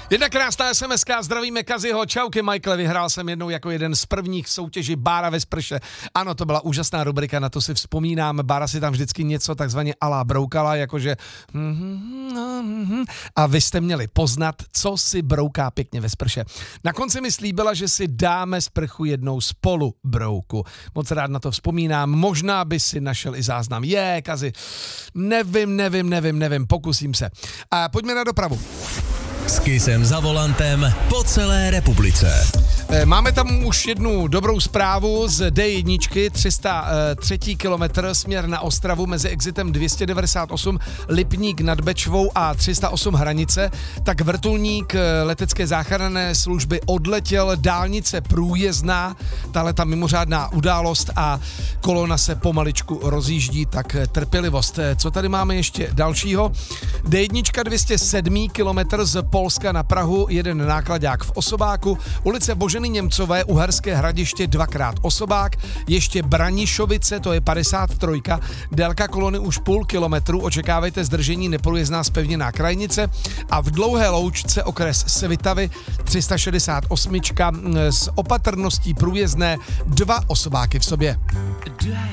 Jedna krásná SMS-ka, zdravíme Kaziho, čauky Michael, vyhrál jsem jednou jako jeden z prvních soutěží Bára ve sprše. Ano, to byla úžasná rubrika, na to si vzpomínám, Bára si tam vždycky něco takzvaně alá broukala, jakože a vy jste měli poznat, co si brouká pěkně ve sprše. Na konci mi slíbila, že si dáme sprchu jednou spolu brouku. Moc rád na to vzpomínám, možná by si našel i záznam. Kazi, nevím, pokusím se. A pojďme na dopravu. S Kissem za volantem po celé republice. Máme tam už jednu dobrou zprávu z D1, 303. kilometr směr na Ostravu mezi exitem 298 Lipník nad Bečvou a 308 Hranice, tak vrtulník letecké záchranné služby odletěl, dálnice průjezdná, tahle ta mimořádná událost a kolona se pomaličku rozjíždí, tak trpělivost. Co tady máme ještě dalšího? D1 207. kilometr z Polska na Prahu, jeden nákladák v osobáku, ulice Boženy Němcové, Uherské Hradiště, dvakrát osobák, ještě Branišovice, to je 53, délka kolony už půl kilometru, očekávejte zdržení, neprůjezdná zpevněná krajnice a v Dlouhé Loučce okres Svitavy 368 s opatrností průjezdné, 2 osobáky v sobě.